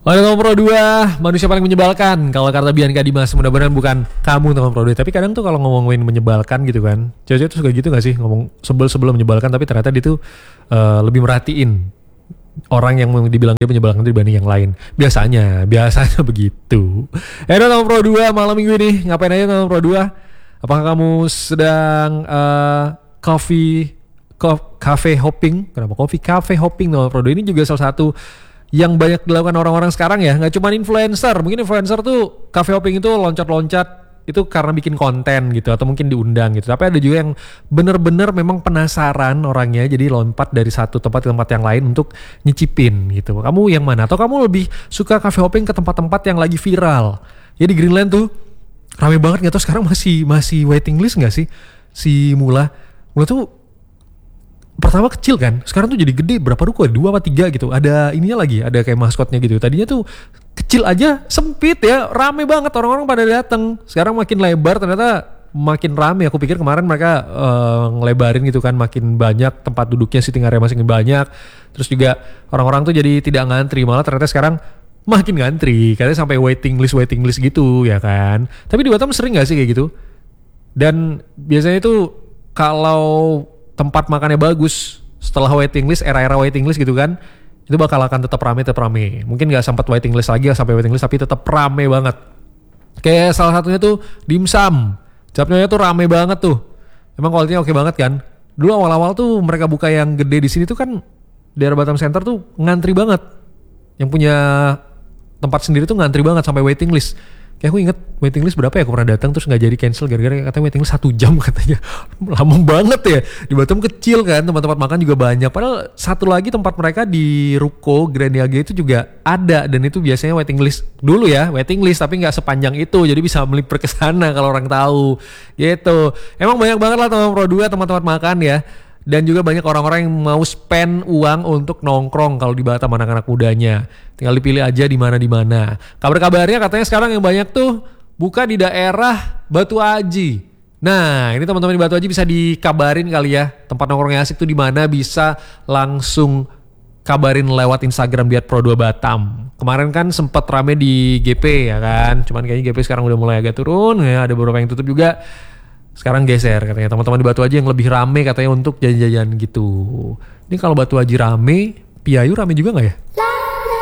Ada nomor Pro 2, manusia paling menyebalkan. Kalau kata Bianca Dimas, mudah-mudahan bukan kamu nomor Pro 2. Tapi kadang tuh kalau ngomongin menyebalkan gitu kan, cewek-cewek tuh suka gitu gak sih? Ngomong sebel-sebel menyebalkan, tapi ternyata dia tuh lebih merhatiin orang yang dibilang dia menyebalkan itu dibanding yang lain. Biasanya begitu. Nomor Pro 2 malam minggu ini, ngapain aja nomor Pro 2? Apakah kamu sedang cafe hopping? Kenapa cafe hopping nomor Pro 2 ini juga salah satu yang banyak dilakukan orang-orang sekarang ya, nggak cuma influencer. Mungkin influencer tuh cafe hopping itu loncat-loncat itu karena bikin konten gitu, atau mungkin diundang gitu. Tapi ada juga yang bener-bener memang penasaran orangnya, jadi lompat dari satu tempat ke tempat yang lain untuk nyicipin gitu. Kamu yang mana? Atau kamu lebih suka cafe hopping ke tempat-tempat yang lagi viral? Ya di Greenland tuh rame banget, nggak tahu sekarang masih waiting list nggak sih si Mula tuh. Pertama kecil kan, sekarang tuh jadi gede, berapa ruko ya? 2 apa 3 gitu. Ada ininya lagi, ada kayak maskotnya gitu. Tadinya tuh kecil aja, sempit ya, rame banget, orang-orang pada datang. Sekarang makin lebar, ternyata makin rame. Aku pikir kemarin mereka ngelebarin gitu kan, makin banyak tempat duduknya, sitting area makin banyak. Terus juga orang-orang tuh jadi tidak ngantri, malah ternyata sekarang makin ngantri. Katanya sampai waiting list gitu ya kan. Tapi di Batam sering gak sih kayak gitu? Dan biasanya tuh kalau tempat makannya bagus, setelah waiting list, era-era waiting list gitu kan, itu bakal akan tetap rame. Mungkin gak sempat waiting list lagi, sampai waiting list, tapi tetap rame banget. Kayak salah satunya tuh dimsum, capnya tuh rame banget tuh. Emang kualitasnya oke banget kan. Dulu awal-awal tuh mereka buka yang gede di sini tuh kan, daerah Batam Center tuh ngantri banget. Yang punya tempat sendiri tuh ngantri banget sampai waiting list. Kayak aku inget waiting list berapa ya, aku pernah datang terus gak jadi cancel gara-gara katanya waiting list 1 jam katanya. Lama banget ya. Di Batam kecil kan, tempat-tempat makan juga banyak. Padahal satu lagi tempat mereka di Ruko Grand Niaga itu juga ada, dan itu biasanya waiting list dulu ya, waiting list tapi gak sepanjang itu, jadi bisa melipir ke sana kalau orang tahu gitu. Emang banyak banget lah teman Pro 2 tempat-tempat makan ya. Dan juga banyak orang-orang yang mau spend uang untuk nongkrong kalau di Batam, anak-anak mudanya. Tinggal dipilih aja di mana. Kabar-kabarnya katanya sekarang yang banyak tuh buka di daerah Batu Aji. Nah, ini teman-teman di Batu Aji bisa dikabarin kali ya. Tempat nongkrong yang asik tuh di mana, bisa langsung kabarin lewat Instagram @pro2 Batam. Kemarin kan sempat rame di GP ya kan. Cuman kayaknya GP sekarang udah mulai agak turun ya, ada beberapa yang tutup juga. Sekarang geser katanya teman-teman di Batu Aji yang lebih rame katanya untuk jajan-jajan gitu. Ini kalau Batu Aji rame, Piayu rame juga gak ya?